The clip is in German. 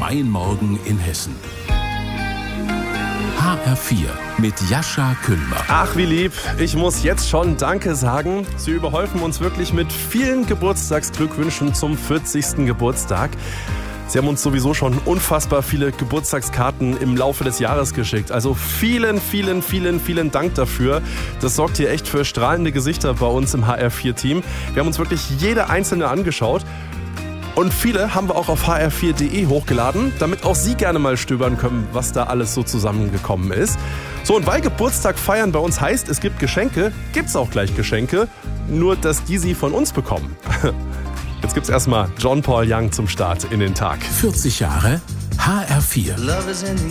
freien Morgen in Hessen. HR4 mit Jascha Küllmer. Ach, wie lieb. Ich muss jetzt schon Danke sagen. Sie überhäufen uns wirklich mit vielen Geburtstagsglückwünschen zum 40. Geburtstag. Sie haben uns sowieso schon unfassbar viele Geburtstagskarten im Laufe des Jahres geschickt. Also vielen Dank dafür. Das sorgt hier echt für strahlende Gesichter bei uns im HR4-Team. Wir haben uns wirklich jede einzelne angeschaut. Und viele haben wir auch auf hr4.de hochgeladen, damit auch Sie gerne mal stöbern können, was da alles so zusammengekommen ist. So, und weil Geburtstag feiern bei uns heißt, es gibt Geschenke, gibt's auch gleich Geschenke, nur dass die Sie von uns bekommen. Jetzt gibt's erstmal John Paul Young zum Start in den Tag. 40 Jahre HR4.